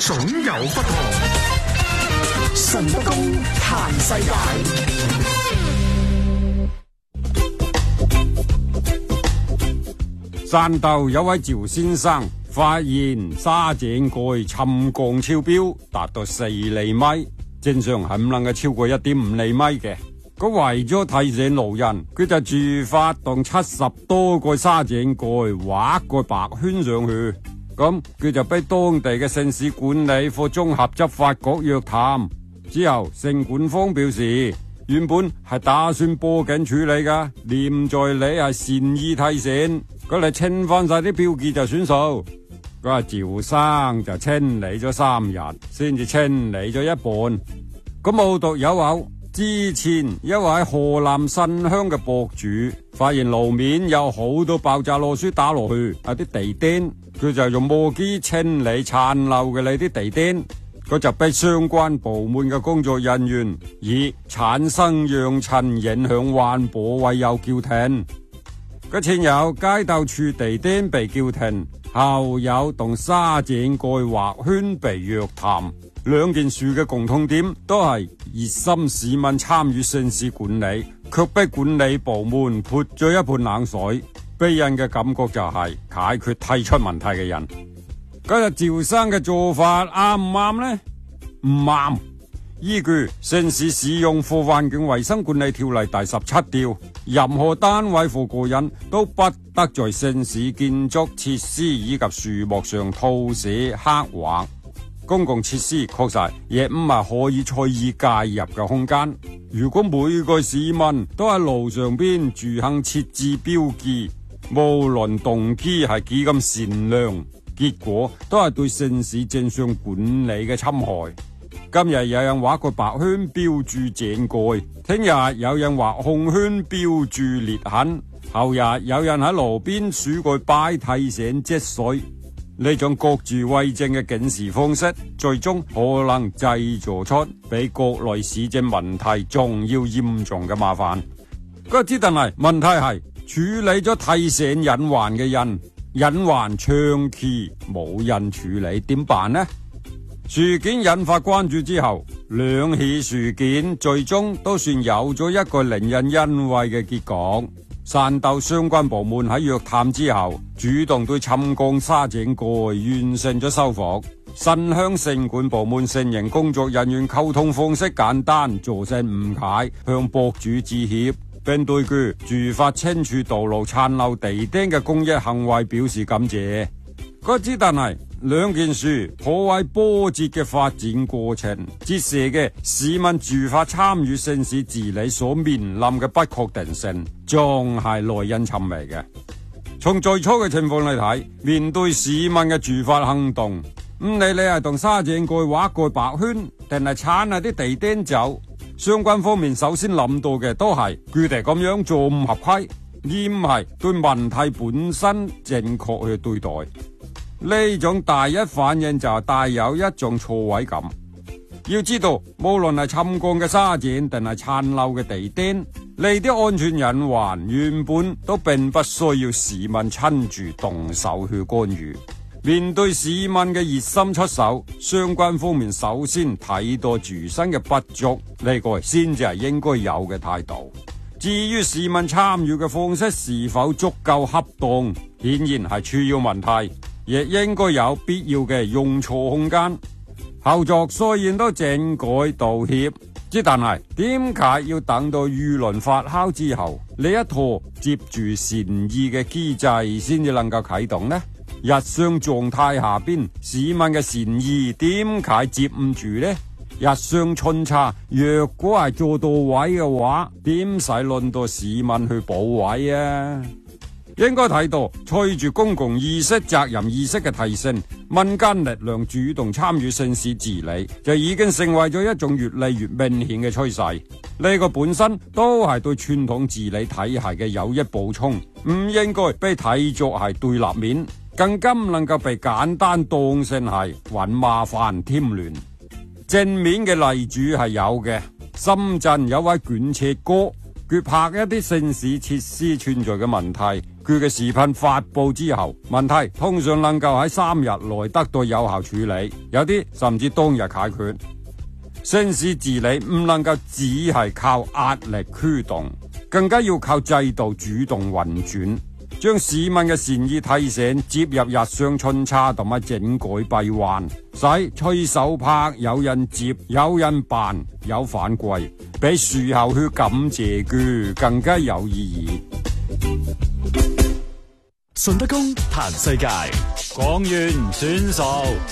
總有不同。 神不公彈世界。 汕頭有位趙先生發現沙井蓋沉降超標，達到4厘米，正常係唔能夠超過1.5厘米嘅。佢為咗提醒路人，佢就自發動70多個沙井蓋畫個白圈上去。咁佢就俾當地嘅城市管理課綜合執法局約談之後，城管方表示原本係打算報警處理噶，念在你係善意提醒，佢嚟清翻晒啲標記就算數。佢話趙生就清理咗3日，先至清理咗一半。咁無獨有偶，之前一位喺河南新鄉嘅博主發現路面有好多爆炸螺絲打落去啲地墊，佢就用磨機清理殘留嘅呢啲地墊。佢就逼相關部門嘅工作人員以產生揚塵影響環保為由叫停。佢前有街道處地墊被叫停，後有同沙井蓋畫圈被約談。兩件事嘅共通點都係熱心市民參與城市管理，卻被管理部門潑咗一盆冷水，俾人嘅感覺就係解決提出問題嘅人。今日趙生嘅做法啱唔啱呢？唔啱。依據城市使用和環境衛生管理條例第17條，任何單位和個人都不得在城市建築設施以及樹木上塗寫刻畫。公共設施確實亦唔係可以隨意介入嘅空間。如果每個市民都喺路上邊住行設置標記，無論動機係幾咁善良，結果都係對城市正常管理嘅侵害。今日有人畫個白圈標注井蓋，聽日有人畫紅圈標注裂痕，後日有人喺路邊豎個牌提醒積水。呢種各自為政嘅警示方式，最終可能製造出比國內市政問題仲要嚴重嘅麻煩。但係問題係處理咗提醒隱患嘅人，隱患長期冇人處理，點辦呢？事件引發關注之後，兩起事件最終都算有咗一個令人欣慰嘅結果。汕頭相關部門喺約談之後，主動對沉降沙井蓋完成咗修復。新鄉城管部門承認工作人員溝通方式簡單，造成誤解，向博主致歉，並對佢駐發清除道路殘留地墊嘅公益行為表示感謝。但係兩件事頗為波折嘅發展過程，折射嘅市民駐發參與城市治理所面臨嘅不確定性，仲係耐人尋味嘅。從最初嘅情況嚟睇，面對市民嘅駐發行動，唔理你係同沙井蓋畫個白圈，定係鏟下啲地墊走，相關方面首先諗到嘅都係佢哋咁樣做唔合規，而唔係對問題本身正確去對待。呢種第一反應就帶有一種錯位感。要知道，無論係沉降嘅沙井定係殘留嘅地墊，呢啲安全隱患原本都並不需要市民親自動手去干預。面對市民嘅熱心出手，相關方面首先睇到自身嘅不足，呢個先至係應該有嘅態度。至於市民參與嘅方式是否足夠恰當，顯然係主要問題。亦應該有必要嘅用錯空間。後續雖然都整改道歉，但係點解要等到輿論發酵之後，呢一套接住善意嘅機制先至能夠啟動呢？日常狀態下邊，市民嘅善意點解接唔住呢？日常巡查若果係做到位嘅話，點使輪到市民去補位啊？應該睇到，隨住公共意識、責任意識嘅提升，民間力量主動參與城市治理，就已經成為咗一種越嚟越明顯嘅趨勢。呢個本身都係對傳統治理體系嘅有益補充，唔應該被睇作係對立面，更加唔能夠被簡單當成係搵麻煩添亂。正面嘅例子係有嘅，深圳有位捲車哥，佢拍一啲城市設施存在嘅問題， 佢嘅視頻發布之後，問題通常能夠喺3日內得到有效處理，有啲甚至當日解決。城市治理唔能夠只係靠壓力驅動，更加要靠制度主動運轉，將市民嘅善意提醒接入日常巡查同埋整改閉環，使隨手拍有人接有人辦有反饋，比術後去感謝佢更加有意義。 順德公彈世界， 講完選數。